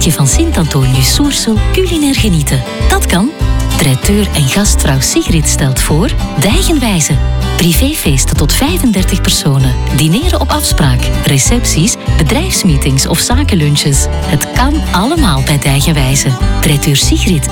feestje van Sint-Antonius Soersel culinair genieten. Dat kan. Traiteur en gastvrouw Sigrid stelt voor Dijgenwijze. Privéfeesten tot 35 personen. Dineren op afspraak. Recepties, bedrijfsmeetings of zakenlunches. Het kan allemaal bij Dijgenwijze. Traiteur Sigrid